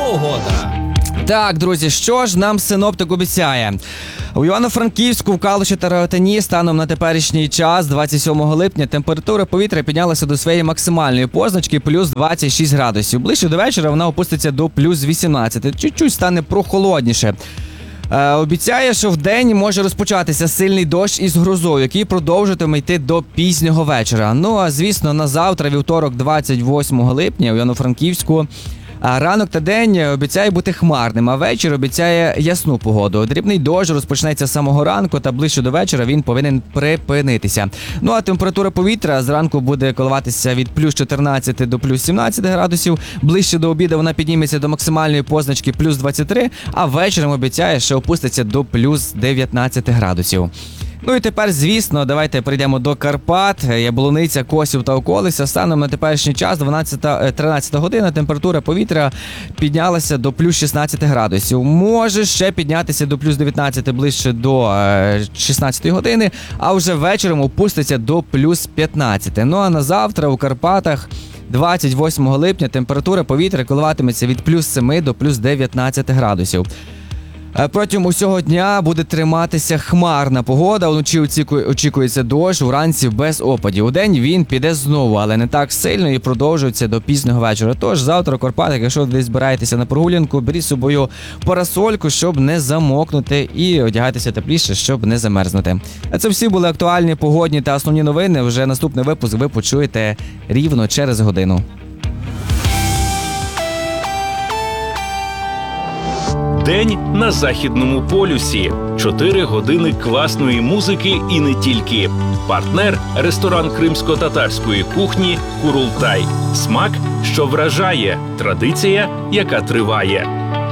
погода. Так, друзі, що ж нам синоптик обіцяє? У Івано-Франківську, в Калуші та Рогатині станом на теперішній час, 27 липня, температура повітря піднялася до своєї максимальної позначки плюс 26 градусів. Ближче до вечора вона опуститься до плюс 18. Чуть-чуть стане прохолодніше. Обіцяє, що в день може розпочатися сильний дощ із грозою, який продовжуватиме йти до пізнього вечора. Ну а звісно, на завтра, вівторок, 28 липня, у Івано-Франківську, ранок та день обіцяє бути хмарним, а вечір обіцяє ясну погоду. Дрібний дощ розпочнеться з самого ранку, та ближче до вечора він повинен припинитися. Ну а температура повітря зранку буде коливатися від плюс 14 до плюс 17 градусів. Ближче до обіду вона підніметься до максимальної позначки плюс 23, а вечором обіцяє, що опуститься до плюс 19 градусів. Ну і тепер, звісно, давайте перейдемо до Карпат, Яблуниця, Косів та околиця. Станом на теперішній час, 13 година, температура повітря піднялася до плюс 16 градусів. Може ще піднятися до плюс 19 ближче до 16 години, а вже вечором опуститься до плюс 15. Ну а на завтра у Карпатах 28 липня температура повітря коливатиметься від плюс 7 до плюс 19 градусів. Протягом усього дня буде триматися хмарна погода, вночі очікується дощ, уранці без опадів. Удень він піде знову, але не так сильно і продовжується до пізнього вечора. Тож завтра у Карпатах, якщо десь збираєтеся на прогулянку, беріть з собою парасольку, щоб не замокнути, і одягайтеся тепліше, щоб не замерзнути. А це всі були актуальні погодні та основні новини. Вже наступний випуск ви почуєте рівно через годину. День на Західному полюсі. 4 години класної музики і не тільки. Партнер – ресторан кримсько-татарської кухні «Курултай». Смак, що вражає. Традиція, яка триває.